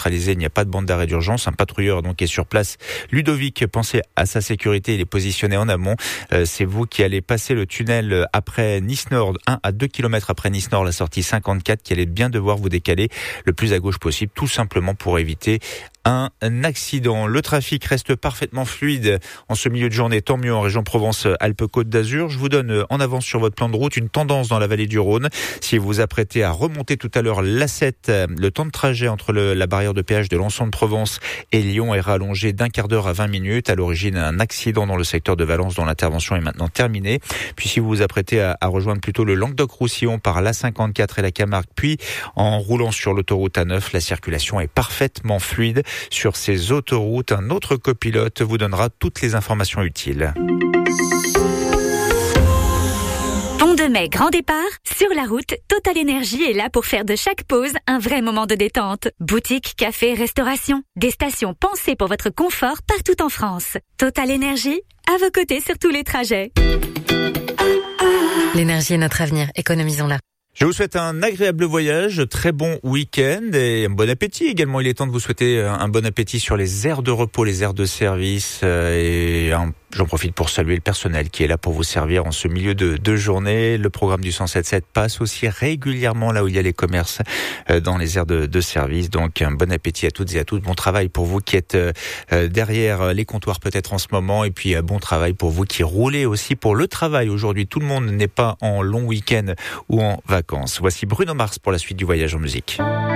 neutralisé. Il n'y a pas de bande d'arrêt d'urgence. Un patrouilleur donc est sur place. Ludovic, pensez à sa sécurité. Il est positionné en amont. C'est vous qui allez passer le tunnel après Nice-Nord, 1 à 2 km après Nice-Nord, la sortie 54, qui allait bien devoir vous décaler le plus à gauche possible, tout simplement pour éviter un accident. Le trafic reste parfaitement fluide en ce milieu de journée, tant mieux en région Provence-Alpes-Côte d'Azur. Je vous donne en avance sur votre plan de route une tendance dans la vallée du Rhône. Si vous vous apprêtez à remonter tout à l'heure l'A7, le temps de trajet entre la barrière de péage de Lançon-de-Provence et Lyon est rallongé d'un quart d'heure à 20 minutes. À l'origine, un accident dans le secteur de Valence dont l'intervention est maintenant terminée. Puis si vous vous apprêtez à rejoindre plutôt le Languedoc-Roussillon par l'A54 et la Camargue, puis en roulant sur l'autoroute A9, la circulation est parfaitement fluide. Sur ces autoroutes, un autre copilote vous donnera toutes les informations utiles. Pont de Mai, grand départ. Sur la route, Total Énergie est là pour faire de chaque pause un vrai moment de détente. Boutique, café, restauration. Des stations pensées pour votre confort partout en France. Total Énergie, à vos côtés sur tous les trajets. L'énergie est notre avenir, économisons-la. Je vous souhaite un agréable voyage, très bon week-end et un bon appétit également. Il est temps de vous souhaiter un bon appétit sur les aires de repos, les aires de service j'en profite pour saluer le personnel qui est là pour vous servir en ce milieu de journée. Le programme du 107.7 passe aussi régulièrement là où il y a les commerces dans les aires de service. Donc un bon appétit à toutes et à tous. Bon travail pour vous qui êtes derrière les comptoirs peut-être en ce moment. Et puis bon travail pour vous qui roulez aussi pour le travail. Aujourd'hui, tout le monde n'est pas en long week-end ou en vacances. Voici Bruno Mars pour la suite du voyage en musique.